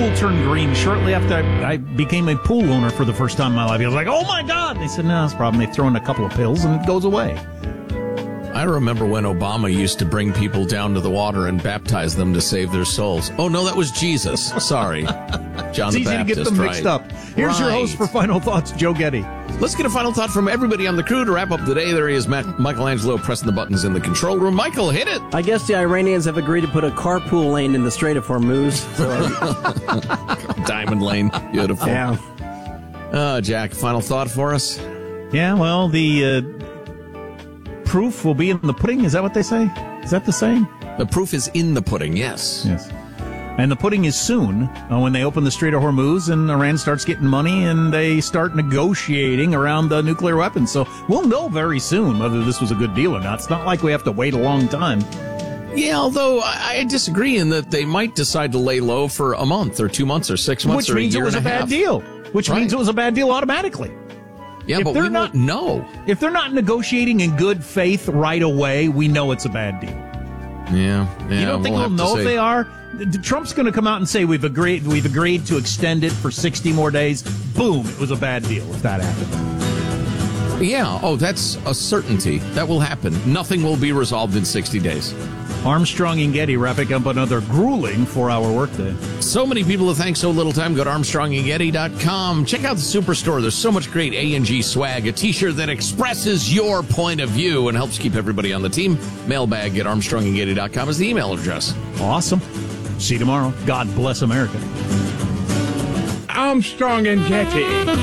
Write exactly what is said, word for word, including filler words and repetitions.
pool turned green shortly after I, I became a pool owner for the first time in my life. I was like, oh, my God. They said, no, it's a problem. They throw in a couple of pills, and it goes away. I remember when Obama used to bring people down to the water and baptize them to save their souls. Oh, no, that was Jesus. Sorry. John it's the easy Baptist, to get them right. mixed up. Here's right. your host for Final Thoughts, Joe Getty. Let's get a final thought from everybody on the crew to wrap up the day. There he is, Matt, Michelangelo, pressing the buttons in the control room. Michael, hit it. I guess the Iranians have agreed to put a carpool lane in the Strait of Hormuz. So. Diamond Lane. Beautiful. Yeah. Uh, Jack, final thought for us? Yeah, well, the uh, proof will be in the pudding. Is that what they say? Is that the saying? The proof is in the pudding, yes. Yes. And the pudding is soon, uh, when they open the Strait of Hormuz and Iran starts getting money and they start negotiating around the nuclear weapons. So we'll know very soon whether this was a good deal or not. It's not like we have to wait a long time. Yeah, although I, I disagree in that they might decide to lay low for a month or two months or six months Which or a means it year was a and a bad half. deal. Which Right. means it was a bad deal automatically. Yeah, If but they're we not- don't know. If they're not negotiating in good faith right away, we know it's a bad deal. Yeah, yeah. You don't think we'll we'll have to know say- if they are? Trump's going to come out and say we've agreed we've agreed to extend it for sixty more days. Boom, it was a bad deal if that happened. Yeah, oh, that's a certainty. That will happen. Nothing will be resolved in sixty days. Armstrong and Getty wrapping up another grueling four-hour workday. So many people to thank, so little time. Go to armstrong and getty dot com. Check out the Superstore. There's so much great A and G swag. A t-shirt that expresses your point of view and helps keep everybody on the team. Mailbag at armstrong and getty dot com is the email address. Awesome. See you tomorrow. God bless America. Armstrong and Getty.